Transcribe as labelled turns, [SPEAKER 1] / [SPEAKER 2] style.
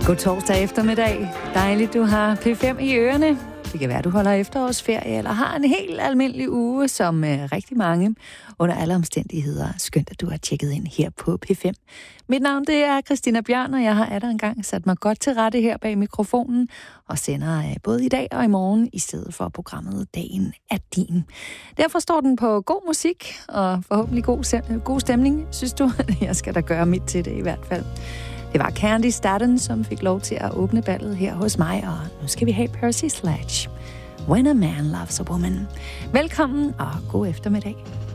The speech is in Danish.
[SPEAKER 1] God torsdag eftermiddag. Dejligt, du har P5 i ørerne. Det kan være, du holder efterårsferie eller har en helt almindelig uge, som rigtig mange under alle omstændigheder. Skønt, at du har tjekket ind her på P5. Mit navn det er Christina Bjørn, og jeg har atter engang sat mig godt til rette her bag mikrofonen og sender både i dag og i morgen i stedet for programmet Dagen er din. Derfor står den på god musik og forhåbentlig god stemning, synes du? Jeg skal da gøre mit til det i hvert fald. Det var Candy Staten, som fik lov til at åbne ballet her hos mig, og nu skal vi have Percy Sledge. When a Man Loves a Woman. Velkommen og god eftermiddag.